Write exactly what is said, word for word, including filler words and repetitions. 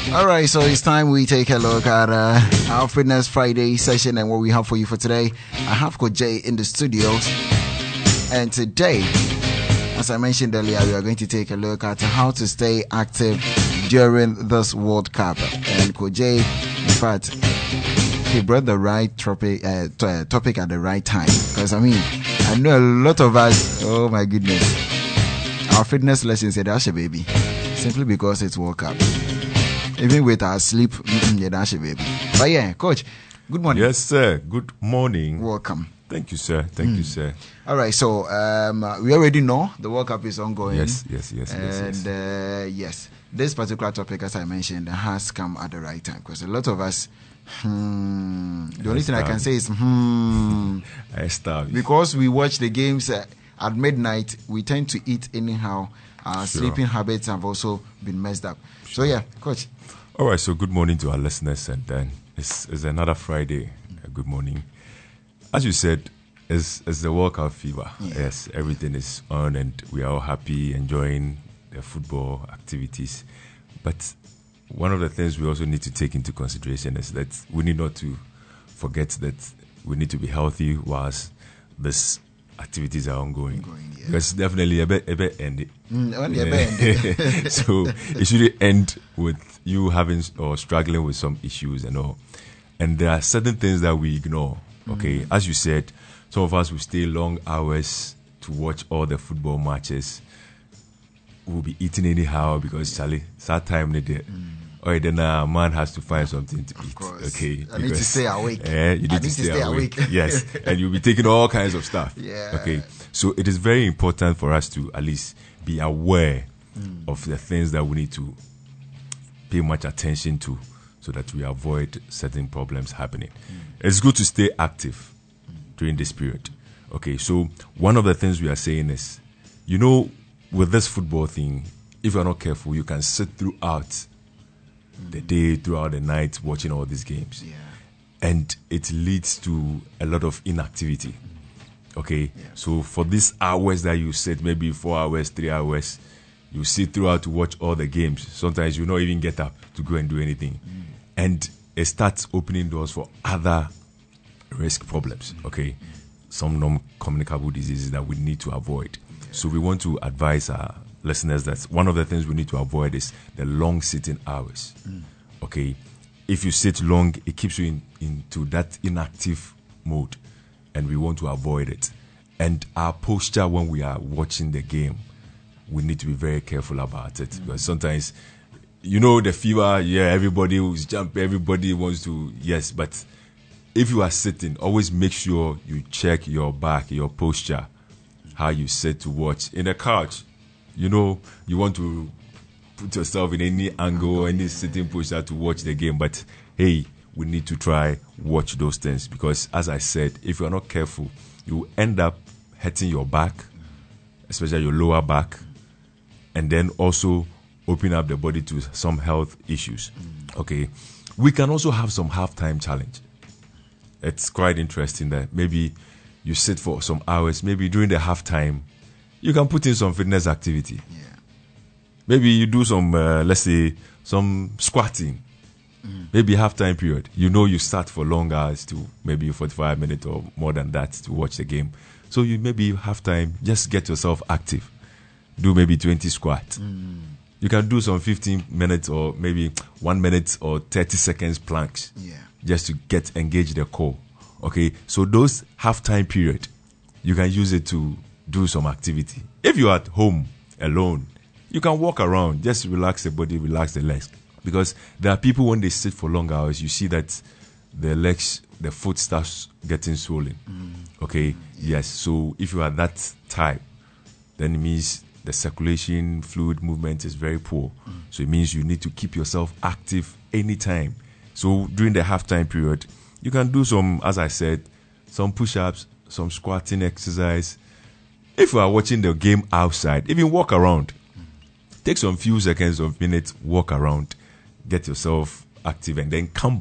All right, so it's time we take a look at uh, our Fitness Friday session and what we have for you for today. I have Coach Jay in the studios, and today, as I mentioned earlier, we are going to take a look at how to stay active during this World Cup. And Coach Jay, in fact, he brought the right topic, uh, t- uh, topic at the right time. Because, I mean, I know a lot of us, oh my goodness, our fitness lessons say that's a baby, simply because it's World Cup. Even with our sleep, yeah, that's a baby. But yeah, Coach, good morning. Yes, sir. Good morning. Welcome. Thank you, sir. Thank mm. you, sir. All right, so um, we already know the World Cup is ongoing. Yes, yes, yes, and, yes. And uh, yes, this particular topic, as I mentioned, has come at the right time because a lot of us, hmm, the only thing I can say is, hmm, I starve. Because we watch the games uh, at midnight, we tend to eat anyhow. Our sure. sleeping habits have also been messed up. Sure. So yeah, Coach. All right, so good morning to our listeners, and then it's, it's another Friday. Uh, good morning. As you said, it's, it's the World Cup fever. Yeah. Yes, everything is on, and we are all happy, enjoying the football activities. But one of the things we also need to take into consideration is that we need not to forget that we need to be healthy whilst this activities are ongoing. ongoing yeah. Because definitely a bit, a bit end. Mm, only yeah. a bit end. So it should end with you having or struggling with some issues and all. And there are certain things that we ignore. Okay, mm. As you said, some of us will stay long hours to watch all the football matches. We'll be eating anyhow because Charlie, that time they did. Or then a man has to find something to eat. Okay, I need to stay awake. Yeah, you need, I to, need stay to stay awake. awake. Yes, and you'll be taking all kinds of stuff. Yeah. Okay, so it is very important for us to at least be aware mm. of the things that we need to pay much attention to, so that we avoid certain problems happening. Mm. It's good to stay active mm. during this period. Okay, so one of the things we are saying is, you know, with this football thing, if you're not careful, you can sit throughout the day, throughout the night, watching all these games. Yeah. And it leads to a lot of inactivity. Okay? Yeah. So for these hours that you sit, maybe four hours, three hours, you sit throughout to watch all the games. Sometimes you not even get up to go and do anything. Mm. And it starts opening doors for other risk problems. Okay? Mm. Some non-communicable diseases that we need to avoid. Yeah. So we want to advise our listeners that one of the things we need to avoid is the long sitting hours. Mm. Okay, if you sit long, it keeps you in, into that inactive mode, and we want to avoid it. And our posture when we are watching the game, we need to be very careful about it, mm. because sometimes, you know, the fever, yeah, everybody was jumping, everybody wants to, yes, but if you are sitting, always make sure you check your back, your posture, how you sit to watch. In the couch, you know, you want to put yourself in any angle, any sitting posture to watch the game. But hey, we need to try watch those things, because as I said, if you're not careful, you end up hurting your back, especially your lower back, and then also open up the body to some health issues. Okay, we can also have some halftime challenge. It's quite interesting that maybe you sit for some hours, maybe during the halftime, you can put in some fitness activity. Yeah. Maybe you do some, uh, let's say, some squatting. Mm. Maybe half-time period. You know you start for long hours to maybe forty-five minutes or more than that to watch the game. So you maybe half-time, just get yourself active. Do maybe twenty squats. Mm. You can do some fifteen minutes or maybe one minute or thirty seconds planks. Yeah. Just to get engage the core. Okay, so those half-time period, you can use it to do some activity. If you're at home alone, you can walk around, just relax the body, relax the legs. Because there are people, when they sit for long hours, you see that the legs, the foot starts getting swollen. Mm. Okay, mm. Yes. So if you are that type, then it means the circulation, fluid movement is very poor. Mm. So it means you need to keep yourself active anytime. So during the halftime period, you can do some, as I said, some push-ups, some squatting exercise. If you are watching the game outside, even walk around. Take some few seconds or minutes, walk around, get yourself active, and then come